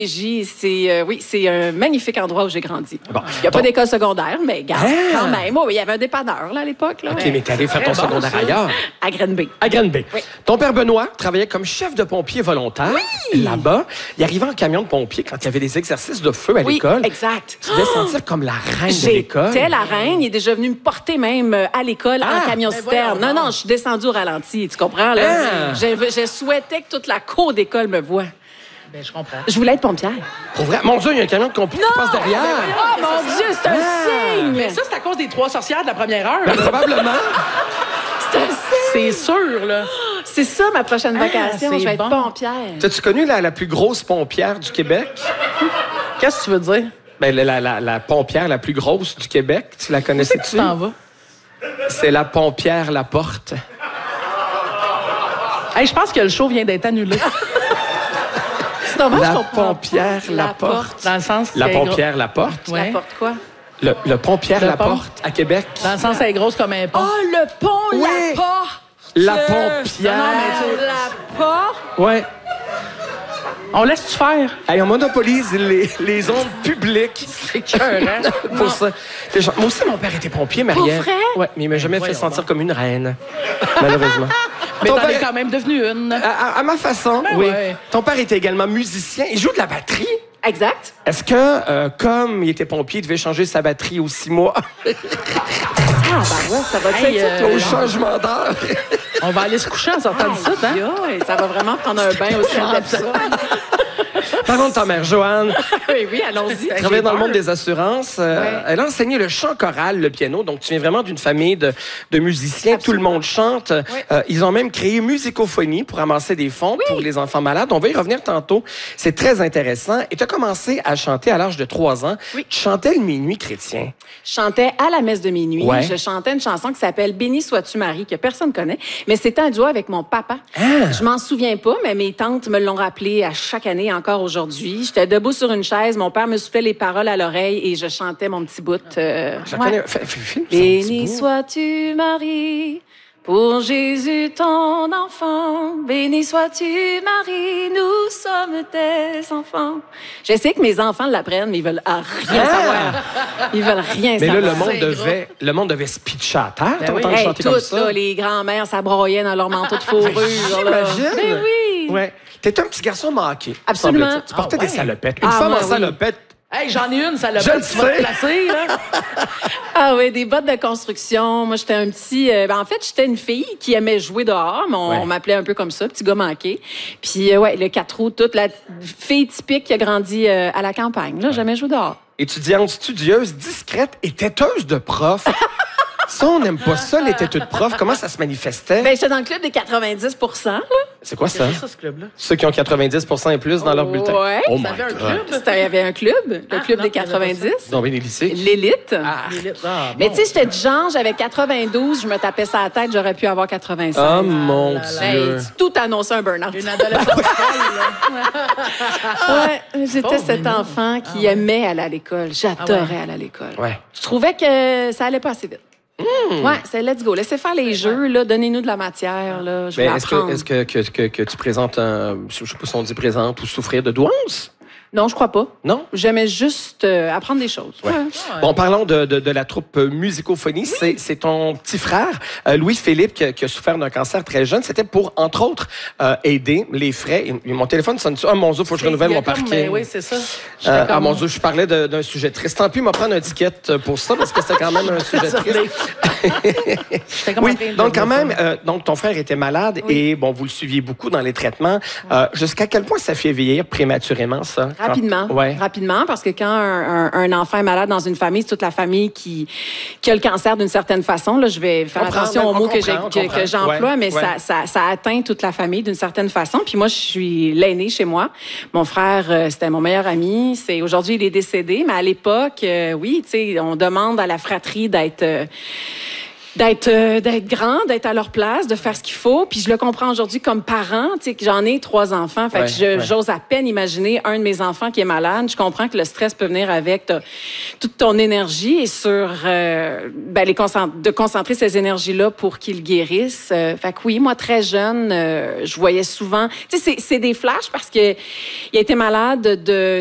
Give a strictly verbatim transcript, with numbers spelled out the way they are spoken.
J, c'est euh, oui, c'est un magnifique endroit où j'ai grandi. Bon. Il n'y a pas Bon. d'école secondaire, mais garde, Ah. quand même. Oh, il y avait un dépanneur là, à l'époque. Là. OK, mais t'es allé faire ton Très bon, secondaire ça. ailleurs. À Grenby. À Grenby. Oui. Ton père Benoît travaillait comme chef de pompier volontaire là-bas. Il arrivait en camion de pompier quand il y avait des exercices de feu à Oui, l'école. exact. Tu devais sentir comme la reine de l'école. J'étais la reine. Il est déjà venu me porter même euh, à l'école Ah, en camion ben citerne. voyons Non, donc. non, je suis descendue au ralenti. Tu comprends? Là? Ah. Je, je souhaitais que toute la cour d'école me voie. Ben, je comprends. Je voulais être pompière. Pour vrai? Mon Dieu, il y a un camion de pompier qui passe derrière. Oh mon Dieu, c'est un Ah. signe! Mais ça, c'est à cause des trois sorcières de la première heure. Ben, là. probablement. C'est un signe! C'est sûr, là. C'est ça ma prochaine Ah, vacation. c'est Je vais être bon. pompière. T'as-tu connu la, la plus grosse pompière du Québec? Qu'est-ce que tu veux dire? Ben, la, la, la, la pompière la plus grosse du Québec. Tu la connaissais-tu? Tu t'en vas? C'est la pompière Laporte. Hey, je pense que le show vient d'être annulé. C'est dommage, La je comprends pompière pas. Laporte. Dans le sens. La qu'elle est pompière Laporte. gros- Ouais. La porte quoi? Le, le pompière Le Laporte à Québec. Dans le sens, elle est grosse comme un pont. Oh, le pont, Oui. la porte! La Euh, pompière. non, mais tu- La porte? Ouais. On laisse-tu faire? Hey, on monopolise les, les ondes publiques. C'est écœurant. Pour ça. Les gens- Moi aussi, mon père était pompier, Marie-Ève. Pour vrai? Ouais, mais il m'a jamais fait voyons sentir donc. comme une reine. Malheureusement. Mais Ton t'en es père- quand même devenu une. à, à- à ma façon, Ben oui. ouais. Ton père était également musicien. Il joue de la batterie. Exact. Est-ce que, euh, comme il était pompier, il devait changer sa batterie aux six mois Ah, ben ouais, ça va Hey, être ça, euh, toi. au changement d'heure? On va aller se coucher en sortant de ça, hein? Aïe, aïe, ça va vraiment prendre un bain aussi après ça. Parlons de ta mère, Joanne. Oui, oui, allons-y. Elle travaillait dans le monde des assurances. Euh, Ouais. Elle a enseigné le chant choral, le piano. Donc, tu viens vraiment d'une famille de, de musiciens. Tout le monde chante. Euh, ils ont même créé Musicophonie pour amasser des fonds pour les enfants malades. On va y revenir tantôt. C'est très intéressant. Et tu as commencé à chanter à l'âge de trois ans. Oui. Tu chantais le minuit chrétien. Je chantais à la messe de minuit. Ouais. Je chantais une chanson qui s'appelle Béni sois-tu Marie, que personne connaît. Mais c'était un duo avec mon papa. Ah! Je m'en souviens pas, mais mes tantes me l'ont rappelé à chaque année, encore aujourd'hui. J'étais debout sur une chaise, mon père me soufflait les paroles à l'oreille et je chantais mon petit bout. euh, Je la ouais. connais. Fais- fais- fais- fais un Béni petit bout. sois-tu Marie, pour Jésus ton enfant. Béni sois-tu Marie, nous sommes tes enfants. Je sais que mes enfants l'apprennent, mais ils veulent ah, rien Ah! savoir. Ils veulent rien Mais là, savoir. le monde C'est devait, le monde devait se pitcher à terre. Ben T'as oui. entendu Hey, chanter comme toutes, ça? là, les grands-mères, ça broyait dans leur manteau de fourrure. là. J'imagine. Mais oui. Ouais. T'es un petit garçon manqué. Absolument. semble-t-il. Tu portais Ah ouais. des salopettes. Une Ah, femme moi, en oui. salopette. Hey, j'en ai une, ça l'a Je pas. le Tu vas te sais. placer, là. Ah oui, des bottes de construction. Moi, j'étais un petit... euh, ben, en fait, j'étais une fille qui aimait jouer dehors, mais on, Ouais. on m'appelait un peu comme ça, petit gars manqué. Puis, euh, ouais, le quatre roues, toute la fille typique qui a grandi euh, à la campagne. Là, jamais joué dehors. Étudiante studieuse, discrète et têteuse de prof. Ça, on n'aime pas ça, les têteux de prof. Comment ça se manifestait? Ben, j'étais dans le club des quatre-vingt-dix pour cent. là. C'est quoi ça? C'est ça, ce club-là. Ceux qui ont quatre-vingt-dix pour cent et plus dans leur bulletin. Ouais. Oh Ça my avait un God. club? C'était- Il y avait un club, le Ah, club non, des il y avait pas quatre-vingt-dix. Non, mais les lycées. L'élite. Ah. Ah, Mais bon. tu sais, j'étais du genre, j'avais quatre-vingt-douze, je me tapais ça à la tête, j'aurais pu avoir quatre-vingt-cinq. Oh mon là, là. Dieu. Ben, tout annonçait un burn-out. Une adolescente folle, là. Ouais, j'étais Pauvre cet Minou. enfant qui Ah ouais. aimait aller à l'école. J'adorais Ah ouais. aller à l'école. Ouais. Je trouvais que ça allait pas assez vite. Ouais, c'est let's go. Laissez faire les jeux, là. Donnez-nous de la matière, là. Je vais Mais est-ce que, apprendre. est-ce que, que, que, que tu présentes un. Je sais pas si on dit présente ou souffrir de douance? Non, je crois pas. Non? J'aimais juste euh, apprendre des choses. Ouais. Ouais. Bon, parlons de, de, de la troupe euh, Musicophonie. C'est, c'est ton petit frère, euh, Louis-Philippe, qui, a- qui a souffert d'un cancer très jeune. C'était pour, entre autres, euh, aider les frais. Et, et mon téléphone sonne. Ah, mon Dieu, faut que je renouvelle Il y a mon comme, parking. ben oui, c'est ça. Euh, J'étais ah, comme- mon Dieu, je parlais de- d'un sujet triste. Tant pis, il m'a prendre un ticket pour ça, parce que c'était quand même un sujet triste. J'étais comme en Oui, train de donc quand dire ça. même, euh, donc ton frère était malade et bon, vous le suiviez beaucoup dans les traitements. Euh, jusqu'à quel point ça fait vieillir prématurément, ça? Quand- Rapidement. Ouais. Rapidement, parce que quand un, un- un enfant est malade dans une famille, c'est toute la famille qui, qui a le cancer d'une certaine façon. Là, je vais faire Comprends, attention aux on mots que, j'ai- comprend, on que- comprend. que j'emploie, Ouais, mais ouais. Ça, ça, ça atteint toute la famille d'une certaine façon. Puis moi, je suis l'aîné chez moi. Mon frère, euh, c'était mon meilleur ami. C'est aujourd'hui, il est décédé, mais à l'époque, euh, oui, tu sais, on demande à la fratrie d'être... euh, d'être euh, d'être grand, d'être à leur place, de faire ce qu'il faut. Puis je le comprends aujourd'hui comme parent, tu sais, que j'en ai trois enfants. Fait Ouais, que je- ouais. j'ose à peine imaginer un de mes enfants qui est malade. Je comprends que le stress peut venir avec ta- toute ton énergie et sur euh, ben, les concent- de concentrer ces énergies-là pour qu'ils guérissent. Euh, fait que oui, moi, très jeune, euh, je voyais souvent... Tu sais, c'est- c'est des flashs parce que il a été malade de